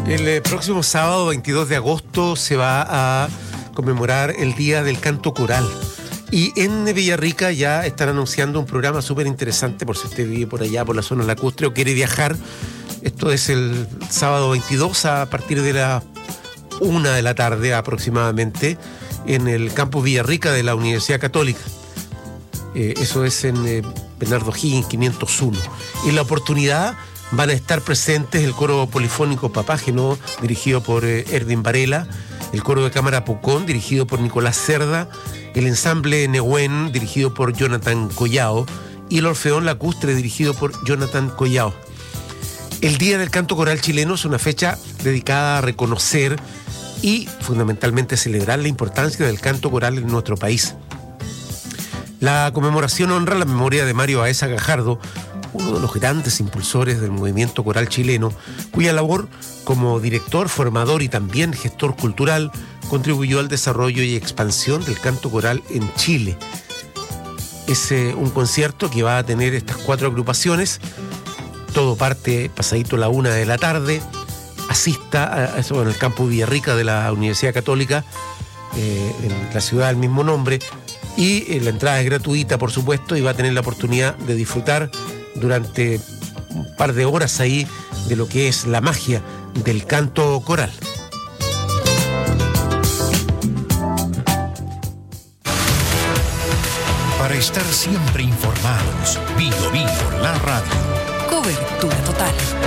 El próximo sábado 22 de agosto se va a conmemorar el Día del Canto Coral. Y en Villarrica ya están anunciando un programa súper interesante por si usted vive por allá, por la zona lacustre o quiere viajar. Esto es el sábado 22 a partir de la 1 de la tarde aproximadamente en el campus Villarrica de la Universidad Católica. Eso es en Bernardo Higgins 501. Y en la oportunidad van a estar presentes el coro polifónico Papágeno, dirigido por Erwin Varela, el coro de cámara Pucón, dirigido por Nicolás Cerda, el ensamble Nehuen, dirigido por Jonathan Collao, y el Orfeón Lacustre, dirigido por Jonathan Collao. El Día del Canto Coral Chileno es una fecha dedicada a reconocer y fundamentalmente celebrar la importancia del canto coral en nuestro país. La conmemoración honra la memoria de Mario Baeza Gajardo, uno de los grandes impulsores del movimiento coral chileno, cuya labor como director, formador y también gestor cultural contribuyó al desarrollo y expansión del canto coral en Chile. Es un concierto que va a tener estas 4 agrupaciones. Todo parte pasadito la 1 de la tarde. Asista a eso en el campus Villarrica de la Universidad Católica, en la ciudad del mismo nombre. Y la entrada es gratuita, por supuesto, y va a tener la oportunidad de disfrutar durante un par de horas ahí de lo que es la magia del canto coral. Para estar siempre informados, Bio la radio. Cobertura total.